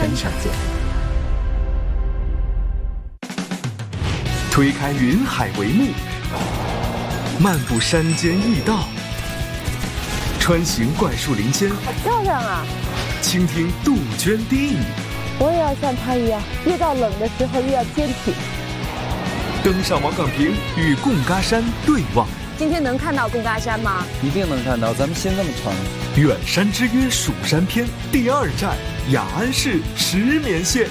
欢迎上线。 推开云海帷幕，漫步山间驿道，穿行怪树林间， 好漂亮啊！ 倾听杜鹃低语。 我也要像她一样，越到冷的时候越要坚挺。 登上王岗坪，与贡嘎山对望。 今天能看到贡嘎山吗？ 一定能看到，咱们心那么长。 远山之约蜀山篇第2站，雅安市石棉县。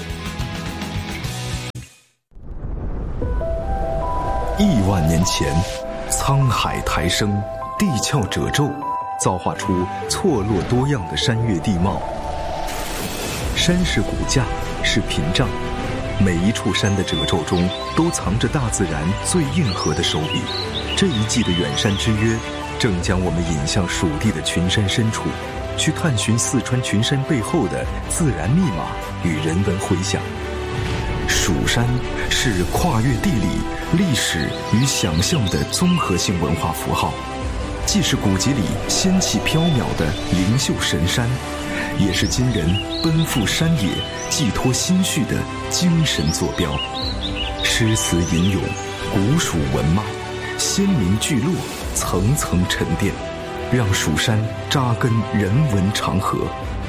亿万年前，沧海抬升，地壳褶皱，造化出错落多样的山岳地貌。山是骨架，是屏障，每一处山的褶皱中都藏着大自然最硬核的手笔。这一季的远山之约，正将我们引向蜀地的群山深处，去探寻四川群山背后的自然密码与人文回响。蜀山是跨越地理、历史与想象的综合性文化符号，既是古籍里仙气飘渺的灵秀神山，也是今人奔赴山野、寄托心绪的精神坐标。诗词吟咏，古蜀文脉，先民聚落，层层沉淀，让蜀山扎根人文长河。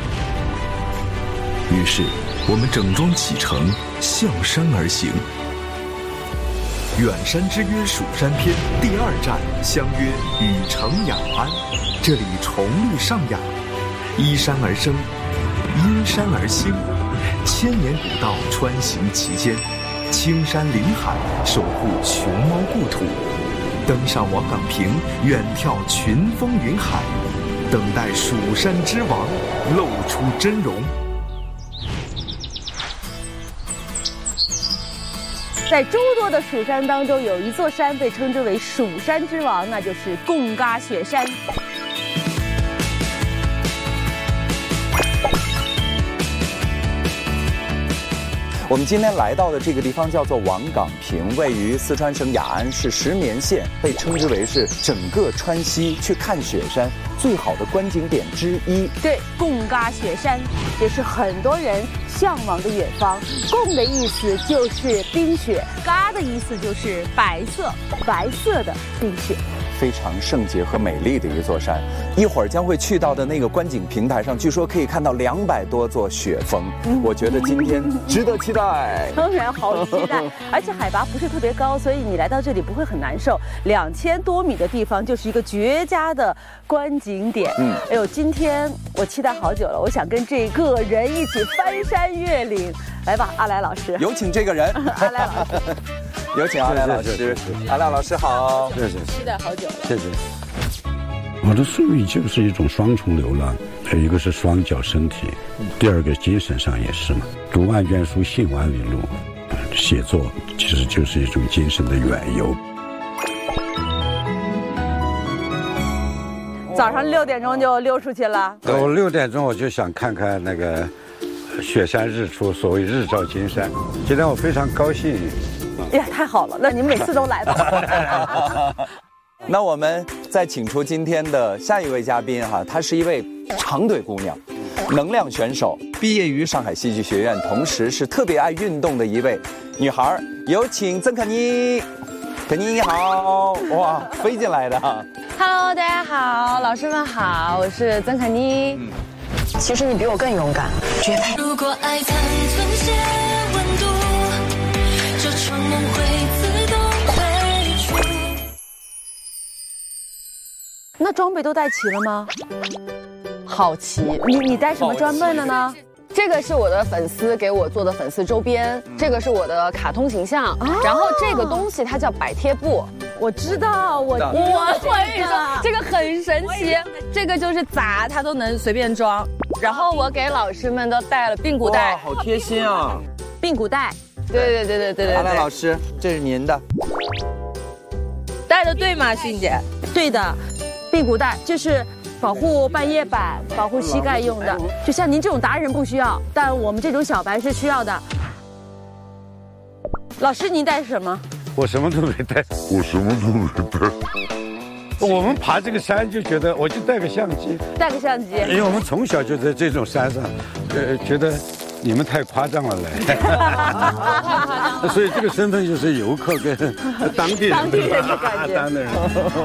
于是我们整装启程，向山而行。远山之约蜀山篇第2站，相约禹城雅安。这里重绿上雅，依山而生，因山而兴，千年古道穿行其间，青山临海，守护熊猫故土。登上王岗坪，远眺群峰云海，等待蜀山之王露出真容。 在诸多的蜀山当中，有一座山被称之为蜀山之王，那就是贡嘎雪山。 我们今天来到的这个地方叫做王岗坪，位于四川省雅安市石棉县，被称之为是整个川西去看雪山最好的观景点之一。 对，贡嘎雪山也是很多人向往的远方。贡的意思就是冰雪，嘎的意思就是白色，白色的冰雪。 非常圣洁和美丽的一座山，一会儿将会去到的那个观景平台上，据说可以看到200多座雪峰。我觉得今天值得期待。 当然好期待，而且海拔不是特别高，所以你来到这里不会很难受。2000多米的地方就是一个绝佳的观景点。哎呦，今天我期待好久了，我想跟这个人一起翻山越岭。来吧，阿来老师， 有请这个人。 阿来老师。 有请阿来老师。阿来老师好。 谢谢。期待好久了。 谢谢。我的宿命就是一种双重流浪，一个是双脚身体，第二个精神上也是嘛。读万卷书，行万里路，写作其实就是一种精神的远游。 早上6点钟就溜出去了。 我6点钟我就想看看那个雪山日出，所谓日照金山。今天我非常高兴。 哎呀，太好了！那你们每次都来吧。 那我们再请出今天的下一位嘉宾哈，她是一位长腿姑娘，能量选手，毕业于上海戏剧学院，同时是特别爱运动的一位女孩。有请曾可妮。可妮你好，哇，飞进来的。 Hello， 大家好，老师们好，我是曾可妮。其实你比我更勇敢，绝配。如果爱残存些温度，这场梦会自动退出。 那装备都带齐了吗？好齐。你带什么装备了呢？ 这个是我的粉丝给我做的粉丝周边，这个是我的卡通形象，然后这个东西它叫摆贴布。 我知道，我会说这个很神奇，这个就是砸它都能随便装。然后我给老师们都带了髌骨带， 好贴心啊！ 髌骨带， 对。 阿来老师，这是您的， 带的对吗，欣姐？ 对的，髌骨带就是保护半月板、保护膝盖用的。就像您这种达人不需要，但我们这种小白是需要的。老师，您带什么？ 我什么都没带。我们爬这个山就觉得，我就带个相机， 带个相机， 因为我们从小就在这种山上，觉得你们太夸张了嘞！所以这个身份就是游客跟当地人的感觉。 当地人。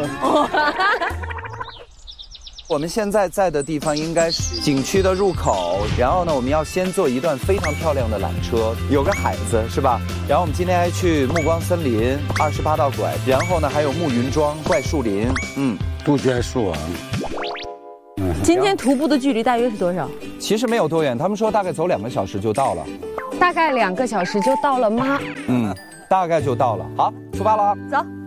我们现在在的地方应该是景区的入口，然后呢，我们要先坐一段非常漂亮的缆车，有个海子是吧？然后我们今天还去暮光森林、28道拐，然后呢还有暮云庄、怪树林， 杜鹃树啊。 今天徒步的距离大约是多少？ 其实没有多远，他们说大概走2个小时就到了。 大概2个小时就到了吗？ 大概就到了。好，出发了啊！ 走。